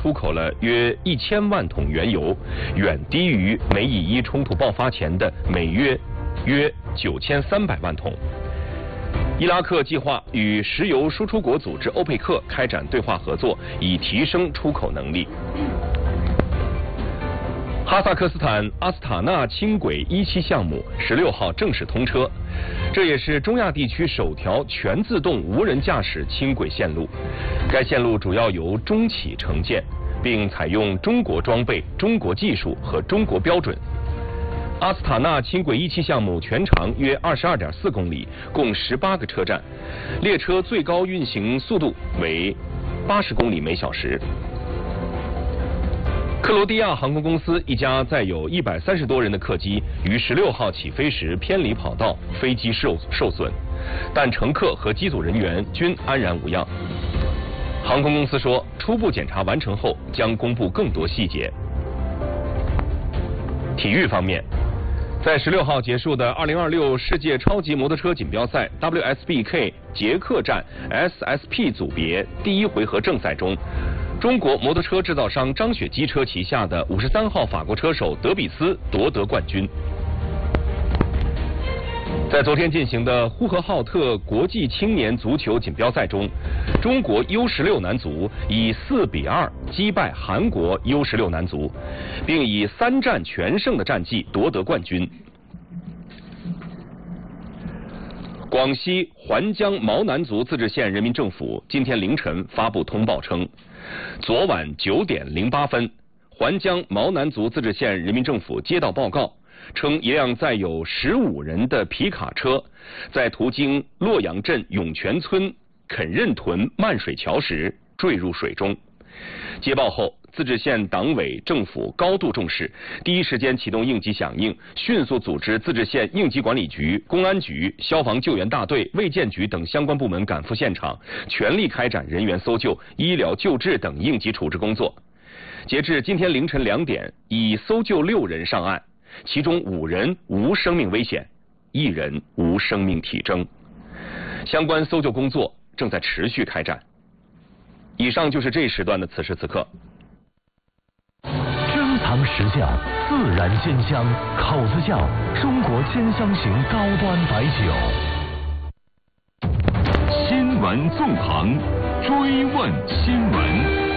出口了约1000万桶原油，远低于美以伊冲突爆发前的每月约9300万桶。伊拉克计划与石油输出国组织欧佩克开展对话合作，以提升出口能力。哈萨克斯坦阿斯塔纳轻轨17项目16号正式通车，这也是中亚地区首条全自动无人驾驶轻轨线路。该线路主要由中企承建，并采用中国装备、中国技术和中国标准。阿斯塔纳轻轨17项目全长约22.4公里，共18个车站，列车最高运行速度为80公里每小时。克罗地亚航空公司一家载有130多人的客机于16号起飞时偏离跑道，飞机受损，但乘客和机组人员均安然无恙。航空公司说，初步检查完成后将公布更多细节。体育方面，在16号结束的2026世界超级摩托车锦标赛 WSBK 捷克站 SSP 组别第1回合正赛中，中国摩托车制造商张雪机车旗下的53号法国车手德比斯夺得冠军。在昨天进行的呼和浩特国际青年足球锦标赛中，中国 U16 男足以4-2击败韩国 U16 男足，并以3战全胜的战绩夺得冠军。广西环江毛南族自治县人民政府今天凌晨发布通报称，昨晚9点08分，环江毛南族自治县人民政府接到报告，称一辆载有15人的皮卡车在途经洛阳镇涌泉村肯任屯漫水桥时坠入水中。接报后，自治县党委政府高度重视，第一时间启动应急响应，迅速组织自治县应急管理局、公安局、消防救援大队、卫健局等相关部门赶赴现场，全力开展人员搜救、医疗救治等应急处置工作。截至今天凌晨2点，已搜救6人上岸，其中5人无生命危险，1人无生命体征。相关搜救工作正在持续开展。以上就是这一时段的此时此刻。 珍藏实窖，自然鲜香，口子窖，中国鲜香型高端白酒。 新闻纵横，追问新闻。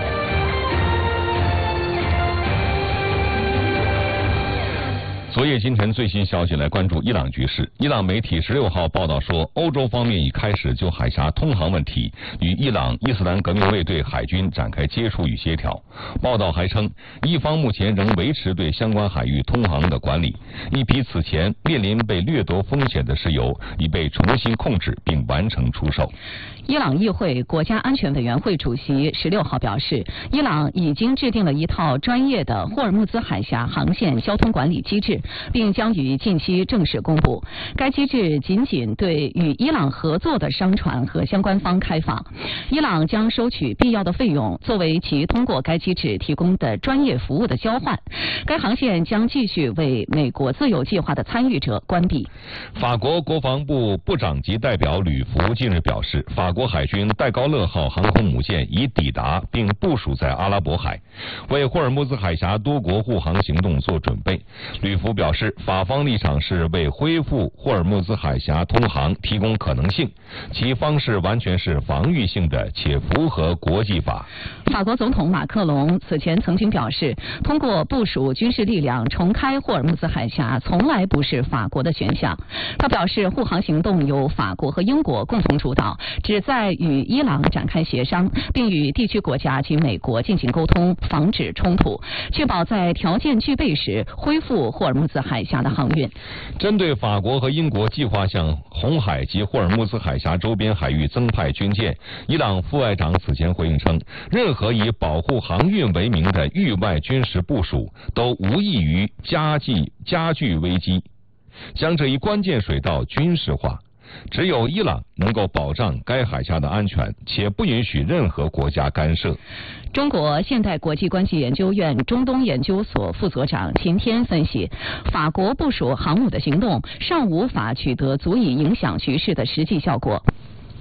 昨夜今晨最新消息来关注伊朗局势。伊朗媒体16号报道说，欧洲方面已开始就海峡通航问题与伊朗伊斯兰革命卫队海军展开接触与协调。报道还称，伊方目前仍维持对相关海域通航的管理，一批此前面临被掠夺风险的石油已被重新控制并完成出售。 伊朗议会国家安全委员会主席16号表示，伊朗已经制定了一套专业的霍尔木兹海峡航线交通管理机制，并将于近期正式公布。该机制仅对与伊朗合作的商船和相关方开放，伊朗将收取必要的费用，作为其通过该机制提供的专业服务的交换。该航线将继续为美国自由计划的参与者关闭。 法国国防部部长级代表吕福近日表示，法国海军戴高乐号航空母舰已抵达并部署在阿拉伯海，为霍尔木兹海峡多国护航行动做准备。吕福表示，法方立场是为恢复霍尔木兹海峡通航提供可能性，其方式完全是防御性的且符合国际法。 法国总统马克龙此前曾经表示，通过部署军事力量重开霍尔木兹海峡从来不是法国的选项。他表示，护航行动由法国和英国共同主导，旨在与伊朗展开协商，并与地区国家及美国进行沟通，防止冲突，确保在条件具备时恢复霍尔木兹海峡的航运。 针对法国和英国计划向红海及霍尔木兹海峡周边海域增派军舰，伊朗副外长此前回应称，任何以保护航运为名的域外军事部署都无异于加剧危机，将这一关键水道军事化。只有伊朗能够保障该海峡的安全，且不允许任何国家干涉。 中国现代国际关系研究院中东研究所副所长秦天分析，法国部署航母的行动尚无法取得足以影响局势的实际效果。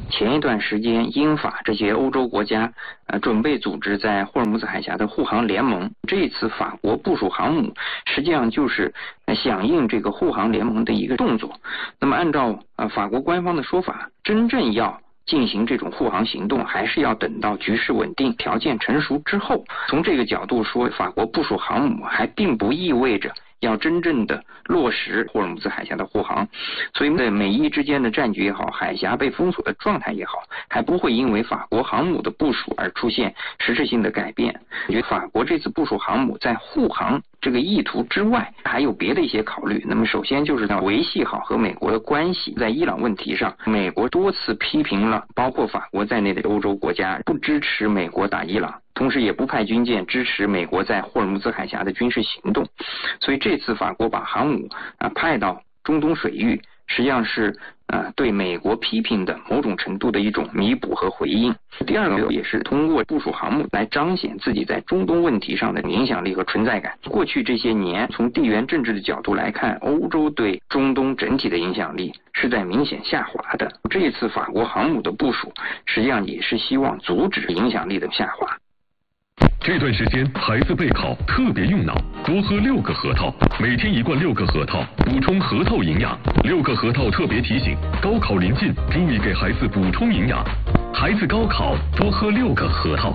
前一段时间，英法这些欧洲国家准备组织在霍尔木兹海峡的护航联盟。这一次法国部署航母，实际上就是响应这个护航联盟的一个动作。那么按照法国官方的说法，真正要进行这种护航行动，还是要等到局势稳定、条件成熟之后。从这个角度说，法国部署航母还并不意味着要真正的落实霍尔木兹海峡的护航，所以在美伊之间的战局也好，海峡被封锁的状态也好，还不会因为法国航母的部署而出现实质性的改变。我觉得法国这次部署航母在护航这个意图之外，还有别的一些考虑。那么首先就是要维系好和美国的关系。在伊朗问题上，美国多次批评了包括法国在内的欧洲国家不支持美国打伊朗，同时也不派军舰支持美国在霍尔木兹海峡的军事行动。所以这次法国把航母派到中东水域，实际上是对美国批评的某种程度的一种弥补和回应。第二个也是通过部署航母来彰显自己在中东问题上的影响力和存在感。过去这些年，从地缘政治的角度来看，欧洲对中东整体的影响力是在明显下滑的。这一次法国航母的部署，实际上也是希望阻止影响力的下滑。 这段时间孩子备考特别用脑，多喝6个核桃，每天1罐6个核桃，补充核桃营养。6个核桃特别提醒：高考临近，注意给孩子补充营养。孩子高考多喝6个核桃。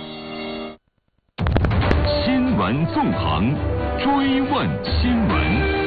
新闻纵横，追问新闻。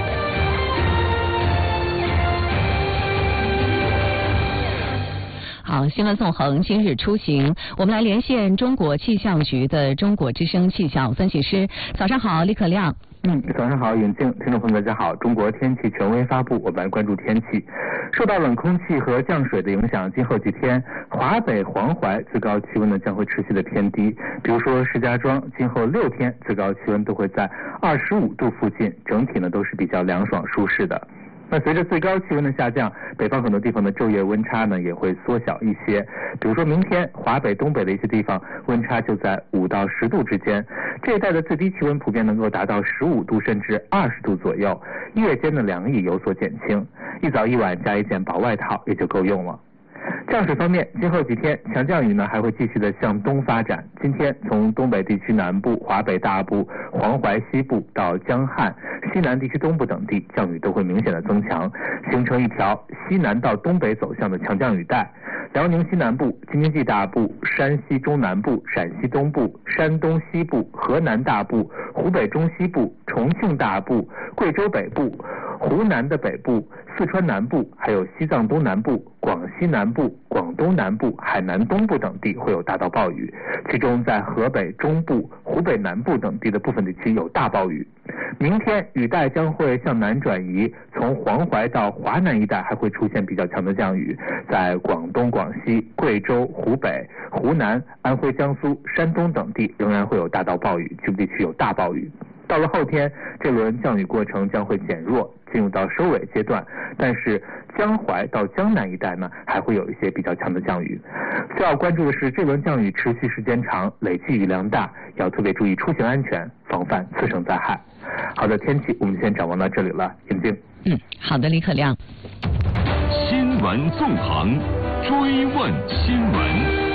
好，新闻纵横今日出行，我们来连线中国气象局的中国之声气象分析师。早上好，李可亮。 早上好，尹静，听众朋友大家好。中国天气权威发布，我们来关注天气。受到冷空气和降水的影响，今后几天华北、黄淮最高气温呢将会持续的偏低。比如说石家庄，今后6天最高气温都会在25度附近，整体呢都是比较凉爽舒适的。那随着最高气温的下降，北方很多地方的昼夜温差呢也会缩小一些。比如说明天华北、东北的一些地方温差就在5到10度之间，这一带的最低气温普遍能够达到15度甚至20度左右，夜间的凉意有所减轻，一早一晚加一件薄外套也就够用了。降水方面，今后几天强降雨呢还会继续的向东发展。今天从东北地区南部、华北大部、黄淮西部到江汉、西南地区东部等地，降雨都会明显的增强，形成一条西南到东北走向的强降雨带。辽宁西南部、京津冀大部、山西中南部、陕西东部、山东西部、河南大部、湖北中西部、重庆大部、贵州北部、湖南的北部、四川南部，还有西藏东南部、广西南部、广东南部、海南东部等地会有大到暴雨，其中在河北中部、湖北南部等地的部分地区有大暴雨。明天雨带将会向南转移，从黄淮到华南一带还会出现比较强的降雨，在广东、广西、贵州、湖北、湖南、安徽、江苏、山东等地仍然会有大到暴雨，局部地区有大暴雨。到了后天，这轮降雨过程将会减弱，进入到收尾阶段，但是江淮到江南一带呢，还会有一些比较强的降雨。需要关注的是，这轮降雨持续时间长，累计雨量大，要特别注意出行安全，防范次生灾害。好的，天气我们先展望到这里了，尹静。 好的，李可亮。 新闻纵横，追问新闻。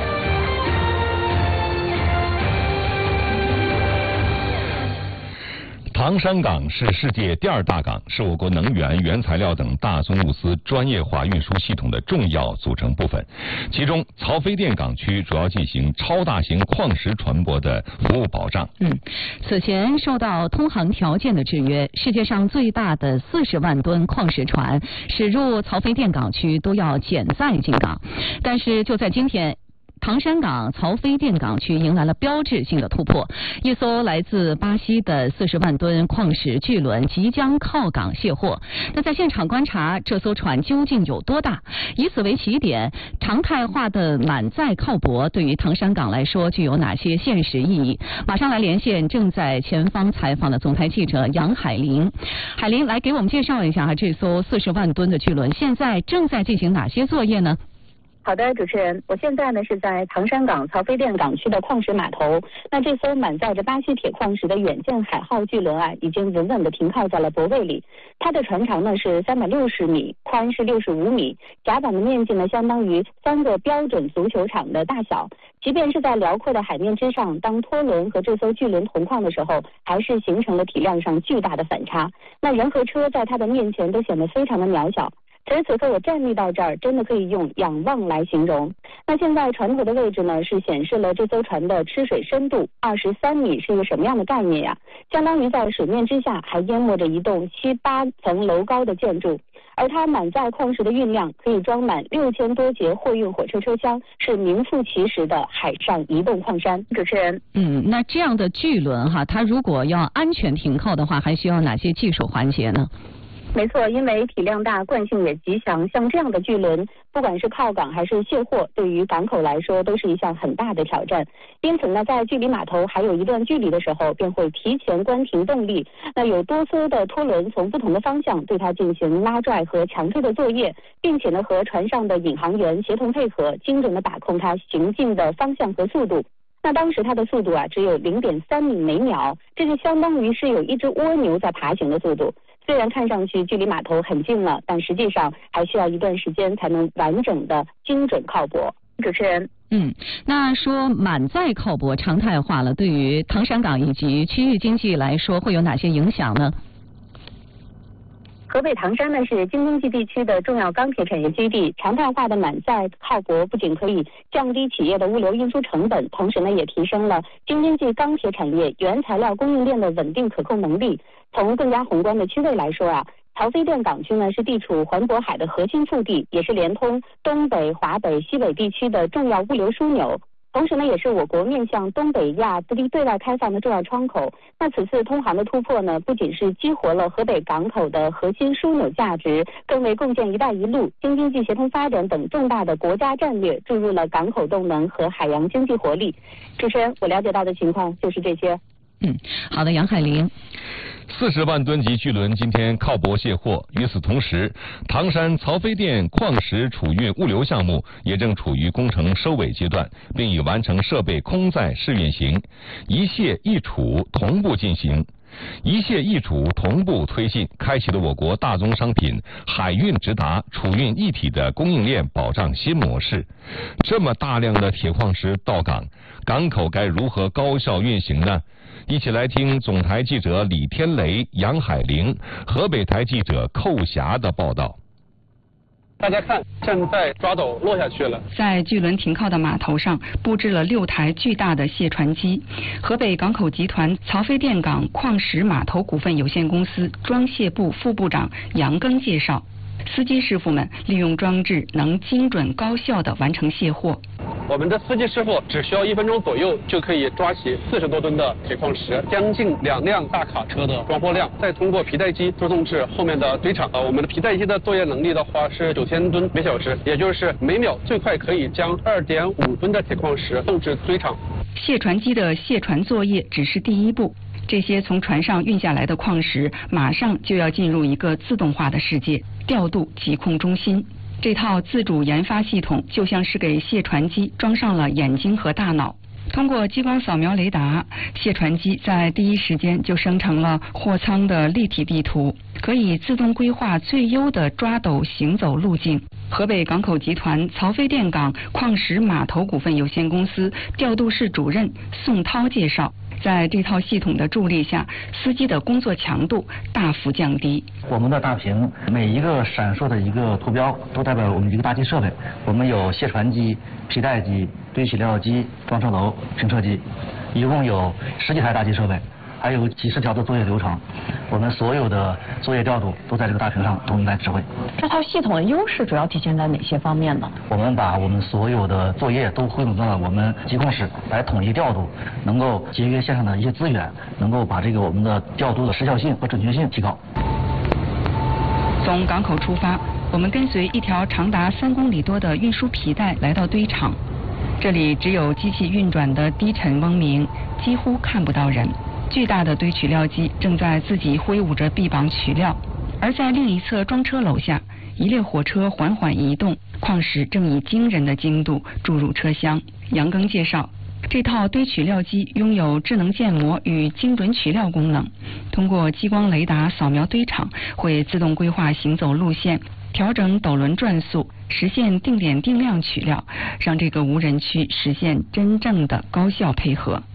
唐山港是世界第2大港，是我国能源、原材料等大宗物资专业化运输系统的重要组成部分。其中，曹妃甸港区主要进行超大型矿石船舶的服务保障。 此前受到通航条件的制约，世界上最大的40万吨矿石船驶入曹妃甸港区都要减载进港，但是就在今天，唐山港曹妃甸港区迎来了标志性的突破，一艘来自巴西的40万吨矿石巨轮即将靠港卸货。那在现场观察，这艘船究竟有多大？以此为起点，常态化的满载靠泊对于唐山港来说具有哪些现实意义？马上来连线正在前方采访的总台记者杨海林。海林，来给我们介绍一下这艘40万吨的巨轮现在正在进行哪些作业呢？ 好的，主持人，我现在呢是在唐山港曹妃甸港区的矿石码头。那这艘满载着巴西铁矿石的远见海号巨轮啊，已经稳稳地停靠在了泊位里。它的船长呢是360米，宽是65米，甲板的面积呢相当于3个标准足球场的大小。即便是在辽阔的海面之上，当拖轮和这艘巨轮同框的时候，还是形成了体量上巨大的反差。那人和车在它的面前都显得非常的渺小。此时此刻我站立到这儿，真的可以用仰望来形容。那现在船头的位置呢，是显示了这艘船的吃水深度23米是一个什么样的概念呀？相当于在水面之下还淹没着一栋7、8层楼高的建筑。而它满载矿石的运量可以装满6000多节货运火车车厢，是名副其实的海上移动矿山。主持人， 那这样的巨轮哈，它如果要安全停靠的话，还需要哪些技术环节呢？ 没错，因为体量大，惯性也极强，像这样的巨轮，不管是靠港还是卸货，对于港口来说都是一项很大的挑战。因此呢，在距离码头还有一段距离的时候，便会提前关停动力。那有多艘的拖轮从不同的方向对它进行拉拽和强推的作业，并且呢和船上的引航员协同配合，精准的把控它行进的方向和速度。那当时它的速度啊只有0.3米每秒，这就相当于是有一只蜗牛在爬行的速度。虽然看上去距离码头很近了，但实际上还需要一段时间才能完整的精准靠泊。主持人， 那说满载靠泊常态化了，对于唐山港以及区域经济来说会有哪些影响呢？ 河北唐山呢是京津冀地区的重要钢铁产业基地，常态化的满载靠泊不仅可以降低企业的物流运输成本，同时呢也提升了京津冀钢铁产业原材料供应链的稳定可控能力。从更加宏观的区位来说啊，曹妃甸港区呢是地处环渤海的核心腹地，也是连通东北、华北、西北地区的重要物流枢纽。同时呢，也是我国面向东北亚对外开放的重要窗口。那此次通航的突破呢，不仅是激活了河北港口的核心枢纽价值，更为构建“一带一路”、京津冀协同发展等重大的国家战略注入了港口动能和海洋经济活力。主持人，我了解到的情况就是这些。 好的，杨海玲。 40万吨级巨轮今天靠泊卸货。与此同时，唐山曹妃甸矿石储运物流项目也正处于工程收尾阶段，并已完成设备空载试运行，一卸一储同步进行。一卸一储同步推进，开启了我国大宗商品海运直达、储运一体的供应链保障新模式。这么大量的铁矿石到港，港口该如何高效运行呢？一起来听总台记者李天雷、杨海玲、河北台记者寇霞的报道。 大家看，现在抓斗落下去了。 在巨轮停靠的码头上布置了6台巨大的卸船机。河北港口集团曹妃甸港矿石码头股份有限公司装卸部副部长杨庚介绍，司机师傅们利用装置能精准高效地完成卸货。 我们的司机师傅只需要1分钟左右就可以抓起40多吨的铁矿石，将近2辆大卡车的装货量，再通过皮带机输送至后面的堆场。我们的皮带机的作业能力的话是9000吨每小时，也就是每秒最快可以将2.5吨的铁矿石送至堆场。 卸船机的卸船作业只是第一步，这些从船上运下来的矿石马上就要进入一个自动化的世界——调度疾控中心。这套自主研发系统就像是给卸船机装上了眼睛和大脑。通过激光扫描雷达，卸船机在第一时间就生成了货舱的立体地图，可以自动规划最优的抓斗行走路径。河北港口集团曹妃甸港矿石码头股份有限公司调度室主任宋涛介绍，在这套系统的助力下，司机的工作强度大幅降低。 我们的大屏每一个闪烁的一个图标都代表我们一个大机设备，我们有卸船机、皮带机、堆起料机、装车楼、评测机，一共有10几台大机设备，还有几十条的作业流程，我们所有的作业调度都在这个大屏上统一来指挥。 这套系统的优势主要体现在哪些方面呢？ 我们把我们所有的作业都汇总到了我们疾控室来统一调度，能够节约线上的一些资源，能够把这个我们的调度的时效性和准确性提高。 从港口出发，我们跟随一条长达3公里多的运输皮带来到堆场，这里只有机器运转的低沉嗡鸣，几乎看不到人。巨大的堆取料机正在自己挥舞着臂膀取料，而在另一侧装车楼下， 一列火车缓缓移动，矿石正以惊人的精度注入车厢。杨庚介绍，这套堆取料机拥有智能建模与精准取料功能，通过激光雷达扫描堆场，会自动规划行走路线，调整斗轮转速，实现定点定量取料，让这个无人区实现真正的高效配合。